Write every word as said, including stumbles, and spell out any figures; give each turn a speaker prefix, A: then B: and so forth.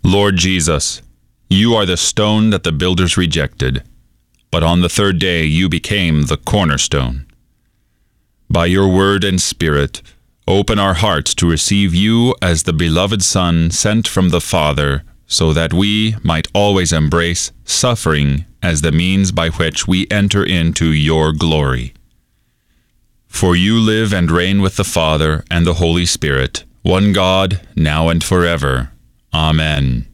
A: Lord Jesus, you are the stone that the builders rejected, but on the third day you became the cornerstone. By your word and Spirit, open our hearts to receive you as the beloved Son sent from the Father, so that we might always embrace suffering as the means by which we enter into your glory. For you live and reign with the Father and the Holy Spirit, one God, now and forever. Amen.